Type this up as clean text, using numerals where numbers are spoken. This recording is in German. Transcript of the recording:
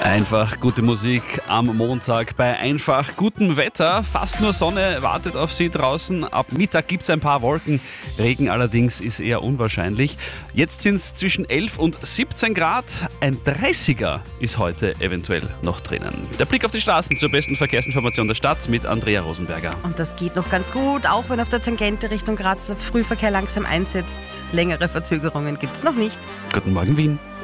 Einfach gute Musik am Montag bei einfach gutem Wetter. Fast nur Sonne wartet auf Sie draußen. Ab Mittag gibt es ein paar Wolken. Regen allerdings ist eher unwahrscheinlich. Jetzt sind es zwischen 11 und 17 Grad. Ein 30er ist heute eventuell noch drinnen. Der Blick auf die Straßen zur besten Verkehrsinformation der Stadt mit Andrea Rosenberger. Und das geht noch ganz gut, auch wenn auf der Tangente Richtung Graz der Frühverkehr langsam einsetzt. Längere Verzögerungen gibt es noch nicht. Guten Morgen, Wien.